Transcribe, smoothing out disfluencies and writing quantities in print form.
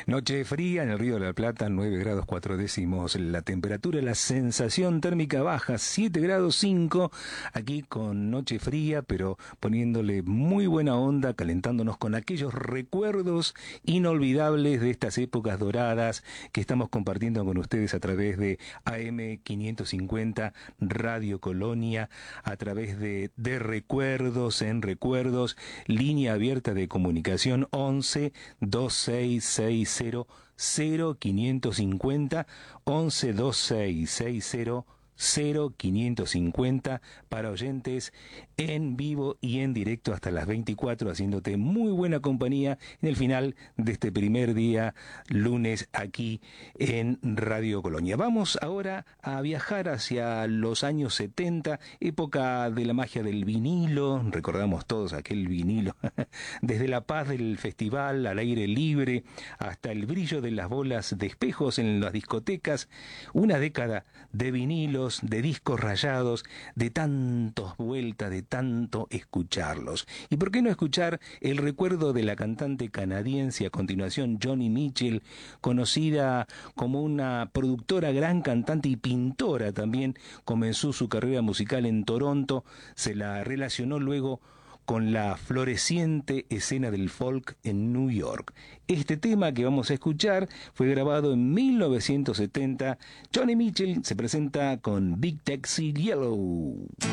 Noche fría en el Río de la Plata, 9 grados 4 décimos. La temperatura, la sensación térmica baja, 7 grados 5. Aquí con noche fría, pero poniéndole muy buena onda, calentándonos con aquellos recuerdos inolvidables de estas épocas doradas que estamos compartiendo con ustedes a través de AM550 Radio Colonia, a través de Recuerdos en Recuerdos, línea abierta de comunicación 11 2660 0550 11 2660 0550 para oyentes en vivo y en directo hasta las 24, haciéndote muy buena compañía en el final de este primer día lunes aquí en Radio Colonia. Vamos ahora a viajar hacia los años 70, época de la magia del vinilo. Recordamos todos aquel vinilo, desde la paz del festival al aire libre hasta el brillo de las bolas de espejos en las discotecas. Una década de vinilos, de discos rayados, de tantos vueltas, de tanto escucharlos. ¿Y por qué no escuchar el recuerdo de la cantante canadiense a continuación, Joni Mitchell, conocida como una productora, gran cantante y pintora también? Comenzó su carrera musical en Toronto, se la relacionó luego con la floreciente escena del folk en New York. Este tema que vamos a escuchar fue grabado en 1970. Joni Mitchell se presenta con Big Taxi Yellow.